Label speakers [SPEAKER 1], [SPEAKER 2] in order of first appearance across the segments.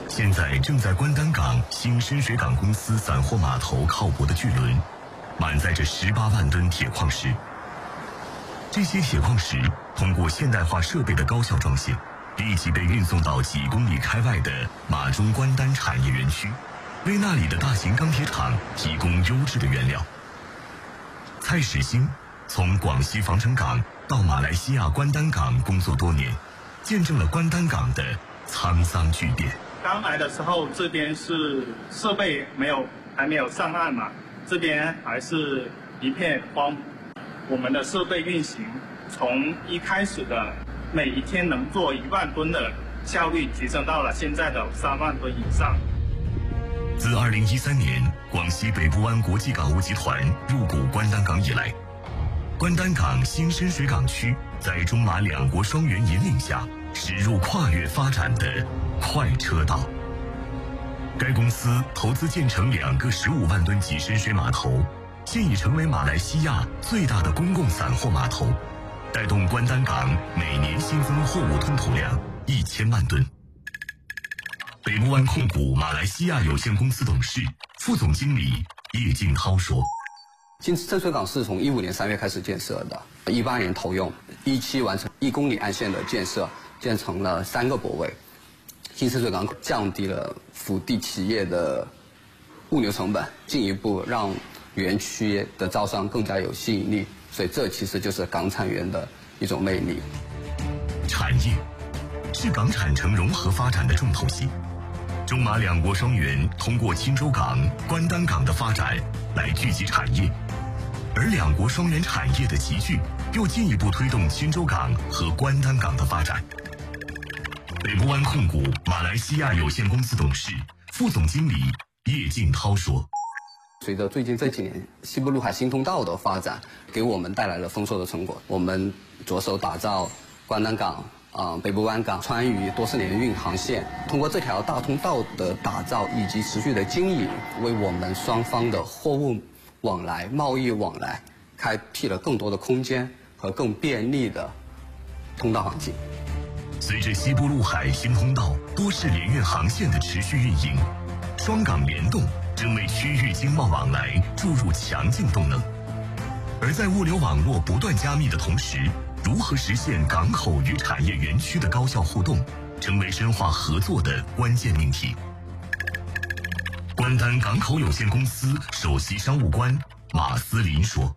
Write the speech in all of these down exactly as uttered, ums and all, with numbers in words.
[SPEAKER 1] 现在正在关丹港新深水港公司散货码头靠泊的巨轮，满载着十八万吨铁矿石。这些铁矿石通过现代化设备的高效装卸，立即被运送到几公里开外的马中关丹产业园区，为那里的大型钢铁厂提供优质的原料。蔡始兴从广西防城港到马来西亚关丹港工作多年，见证了关丹港的沧桑巨变。
[SPEAKER 2] 刚来的时候，这边是设备没有还没有上岸嘛，这边还是一片荒芜。我们的设备运行从一开始的每一天能做一万吨的效率，提升到了现在的三万吨以上。
[SPEAKER 1] 自二零一三年广西北部湾国际港务集团入股关丹港以来，关丹港新深水港区在中马两国双元引领下，驶入跨越发展的快车道。该公司投资建成两个十五万吨级深水码头，现已成为马来西亚最大的公共散货码头，带动关丹港每年新增货物吞吐量一千万吨。北部湾控股马来西亚有限公司董事、副总经理叶敬涛说：“
[SPEAKER 3] 新深水港是从一五年三月开始建设的，一八年投用，一七完成一公里岸线的建设，建成了三个泊位。新深水港降低了腹地企业的物流成本，进一步让园区的招商更加有吸引力。所以这其实就是港产园的一种魅力。
[SPEAKER 1] 产业是港产城融合发展的重头戏。中马两国双元通过钦州港、关丹港的发展来聚集产业，而两国双元产业的集聚又进一步推动钦州港和关丹港的发展。北部湾控股马来西亚有限公司董事、副总经理叶敬涛说：“
[SPEAKER 3] 随着最近这几年西部陆海新通道的发展，给我们带来了丰硕的成果。我们着手打造关丹港、啊、呃、北部湾港、川渝多式联运航线，通过这条大通道的打造以及持续的经营，为我们双方的货物往来、贸易往来开辟了更多的空间和更便利的通道航径。”
[SPEAKER 1] 随着西部陆海新通道多式联运航线的持续运营，双港联动正为区域经贸往来注入强劲动能。而在物流网络不断加密的同时，如何实现港口与产业园区的高效互动，成为深化合作的关键命题。关丹港口有限公司首席商务官马思林说：“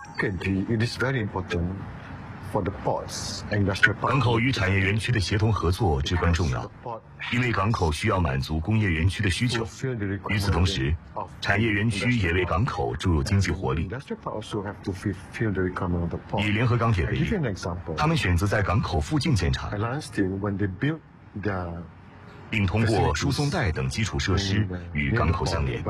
[SPEAKER 1] 港口与产业园区的协同合作至关重要，因为港口需要满足工业园区的需求。与此同时，产业园区也为港口注入经济活力。以联合钢铁为例，他们选择在港口附近建厂，并通过输送带等基础设施与港口相连。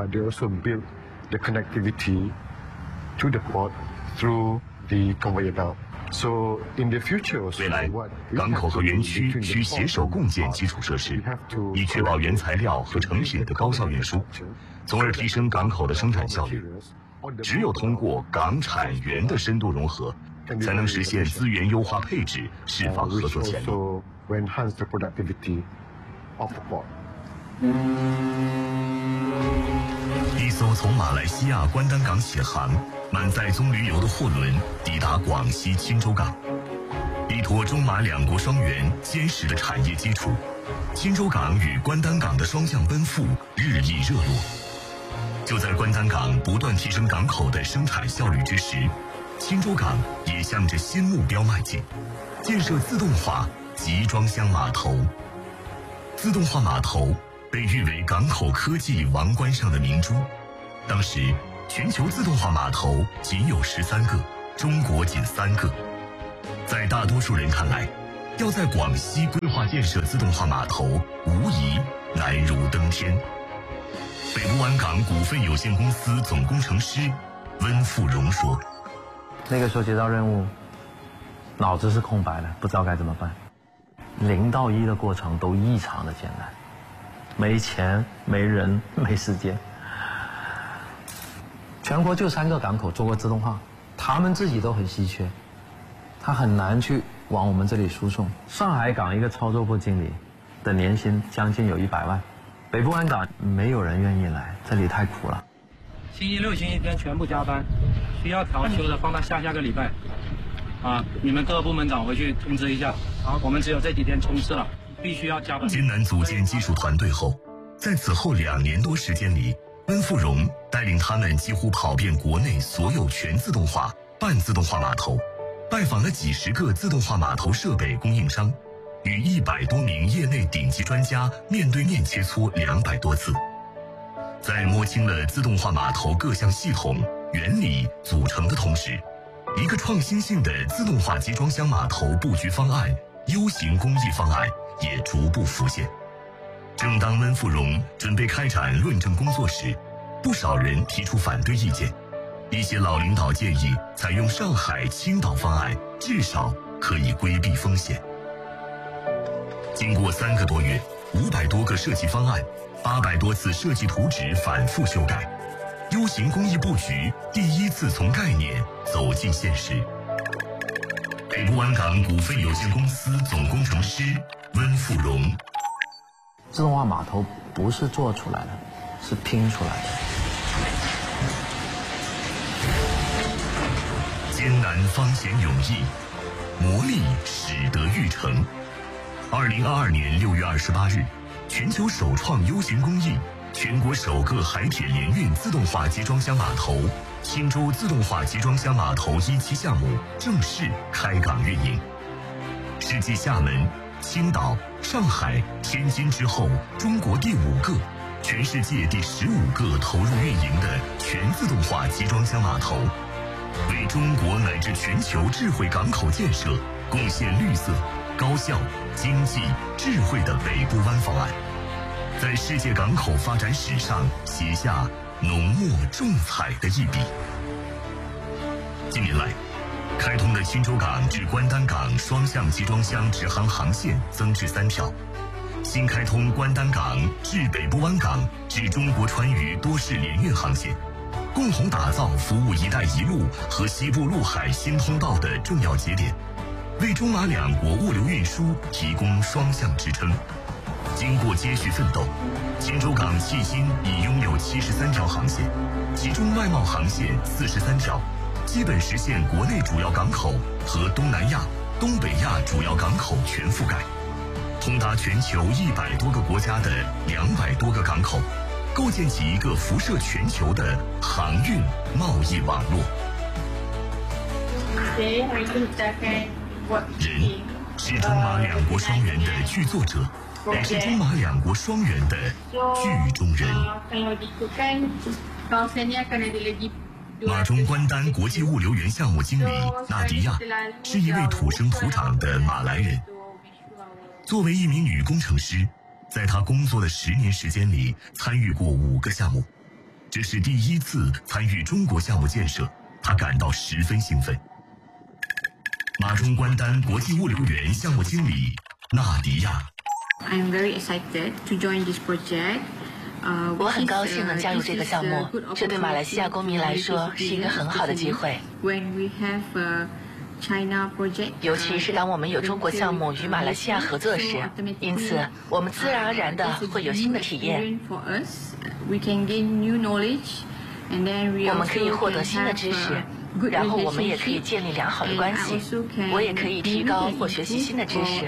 [SPEAKER 1] 未来，港口和园区需携手共建基础设施，以确保原材料和成品的高效运输，从而提升港口的生产效率。只有通过港产园的深度融合，才能实现资源优化配置，释放合作潜力。一艘从马来西亚关丹港起航，满载棕榈油的货轮抵达广西钦州港，依托中马两国双元坚实的产业基础，钦州港与关丹港的双向奔赴日益热络。就在关丹港不断提升港口的生产效率之时，钦州港也向着新目标迈进，建设自动化集装箱码头。自动化码头被誉为港口科技王冠上的明珠。当时，全球自动化码头仅有十三个，中国仅三个。在大多数人看来，要在广西规划建设自动化码头，无疑难如登天。北部湾港股份有限公司总工程师温富荣说：“
[SPEAKER 4] 那个时候接到任务，脑子是空白的，不知道该怎么办。零到一的过程都异常的艰难，没钱、没人、没时间。全国就三个港口做过自动化，他们自己都很稀缺，他很难去往我们这里输送。上海港一个操作部经理的年薪将近有一百万， 北部湾港没有人愿意来，这里太苦了。
[SPEAKER 5] 星期六、星期天全部加班，需要调休的放到下下个礼拜。啊，你们各部门长回去通知一下。好，我们只有这几天冲刺了，必须要加班。
[SPEAKER 1] 艰难组建技术团队后，在此后两年多时间里，温富荣带领他们几乎跑遍国内所有全自动化、半自动化码头，拜访了几十个自动化码头设备供应商，与一百多名业内顶级专家面对面切磋两百多次。在摸清了自动化码头各项系统、原理、组成的同时，一个创新性的自动化集装箱码头布局方案 U 型工艺方案也逐步浮现。正当温富荣准备开展论证工作时，不少人提出反对意见。一些老领导建议采用上海、青岛方案，至少可以规避风险。经过三个多月，五百多个设计方案，八百多次设计图纸反复修改， U 型工艺布局第一次从概念走进现实。北部湾港股份有限公司总工程师温富荣。
[SPEAKER 4] 自动化码头不是做出来的，是拼出来的。
[SPEAKER 1] 艰难方显勇毅，磨砺使得玉成。二零二二年六月二十八日，全球首创 U 型工艺，全国首个海铁联运自动化集装箱码头青州自动化集装箱码头一期项目正式开港运营，是继厦门、青岛、上海、天津之后，中国第五个、全世界第十五个投入运营的全自动化集装箱码头，为中国乃至全球智慧港口建设贡献绿色、高效、经济、智慧的北部湾方案，在世界港口发展史上写下浓墨重彩的一笔。近年来，开通的青州港至关丹港双向集装箱直航航线增至三条，新开通关丹港至北部湾港至中国川渝多式联运航线，共同打造服务“一带一路”和西部陆海新通道的重要节点，为中马两国物流运输提供双向支撑。经过接续奋斗，青州港迄今已拥有七十三条航线，其中外贸航线四十三条，基本实现国内主要港口和东南亚、东北亚主要港口全覆盖，通达全球一百多个国家的两百多个港口，构建起一个辐射全球的航运贸易网络。人是中马两国双元的剧作者，也是中马两国双元的剧中人。马中关丹国际物流园项目经理纳迪亚是一位土生土长的马来人。作为一名女工程师，在她工作的十年时间里，参与过五个项目，这是第一次参与中国项目建设，她感到十分兴奋。马中关丹国际物流园项目经理纳迪亚。
[SPEAKER 6] I'm very excited to join this project.
[SPEAKER 7] 我很高兴能加入这个项目，这对马来西亚公民来说是一个很好的机会。尤其是当我们有中国项目与马来西亚合作时，因此我们自然而然的会有新的体验。我们可以获得新的知识，然后我们也可以建立良好的关系。我也可以提高或学习新的知识。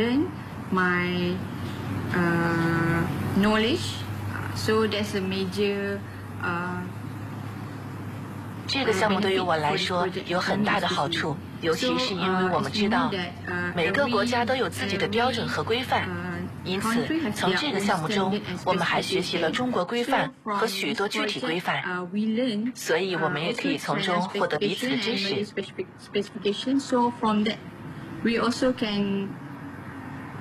[SPEAKER 6] So that's a major, uh,
[SPEAKER 7] 这个项目对于我来说有很大的好处，尤其是因为我们知道每个国家都有自己的标准和规范，因此从这个项目中我们还学习了中国规范和许多具体规范，所以我们也可以从中获得彼此的知识。
[SPEAKER 6] We also can